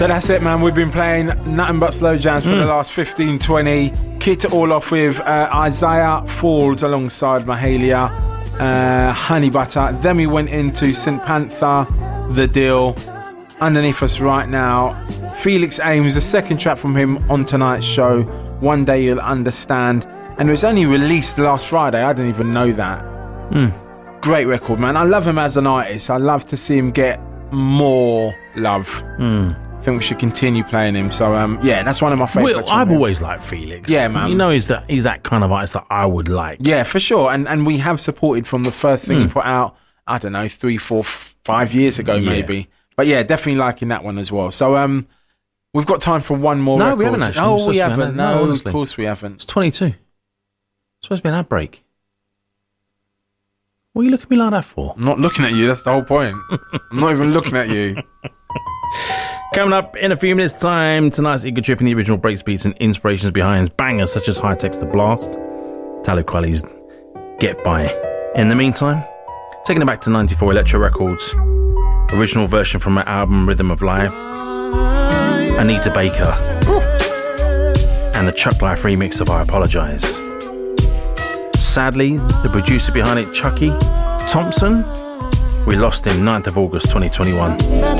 So that's it, man. We've been playing nothing but slow jams for the last 15, 20. Kicked it all off with Isaiah Falls alongside Mahalia, Honey Butter. Then we went into St. Panther, The Deal. Underneath us right now, Felix Ames, the second track from him on tonight's show, One Day You'll Understand. And it was only released last Friday. I didn't even know that. Great record, man. I love him as an artist. I love to see him get more love. I think we should continue playing him. So, yeah, that's one of my favourites. Well, I've always liked Felix. Yeah, man. You know, he's that kind of artist that I would like. Yeah, for sure. And we have supported from the first thing he put out, I don't know, 3, 4, 5 years ago, maybe. But yeah, definitely liking that one as well. So, we've got time for one more record. We haven't actually. Oh, we haven't. No, of course we haven't. It's 22. It's supposed to be an ad break. What are you looking at me like that for? I'm not looking at you. That's the whole point. I'm not even looking at you. Coming up in a few minutes' time, tonight's Ego Trip and the original breaks, beats and inspirations behind bangers such as High Tech's The Blast, Talib Kweli's Get By. In the meantime, taking it back to 94 Electro Records, original version from her album Rhythm of Life, Anita Baker, and the Chuck Life remix of I Apologise. Sadly, the producer behind it, Chucky Thompson, we lost him 9th of August 2021.